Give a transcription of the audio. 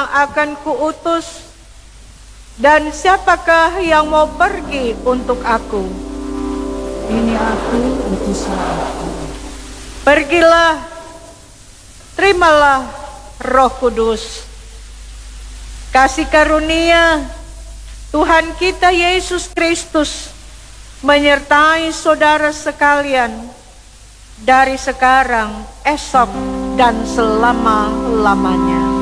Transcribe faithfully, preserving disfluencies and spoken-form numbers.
yang akan kuutus? Dan siapakah yang mau pergi untuk aku? Ini aku, utuslah aku. Pergilah, terimalah Roh Kudus. Kasih karunia Tuhan kita Yesus Kristus menyertai saudara sekalian dari sekarang, esok, dan selama-lamanya.